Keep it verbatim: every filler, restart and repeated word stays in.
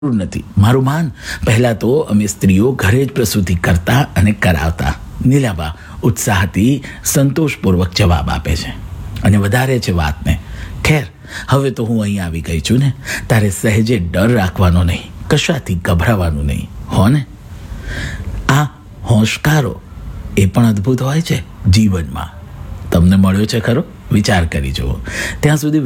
નથી. મારું માન, પહેલાં તો અમે સ્ત્રીઓ ઘરે જ પ્રસૂતિ કરતા અને કરાવતા. નીલાબા ઉત્સાહથી સંતોષપૂર્વક જવાબ આપે છે અને વધારે છે વાતને. ખેર, હવે તો હું અહીં આવી ગઈ છું ને, તારે સહેજે ડર રાખવાનો નહીં, કશાથી ગભરાવાનું નહીં, હો ને? આ હોંશકારો એ પણ અદ્ભુત હોય છે જીવનમાં. તમને મળ્યો છે ખરો? વિચાર કરી જુઓ. ત્યાં સુધી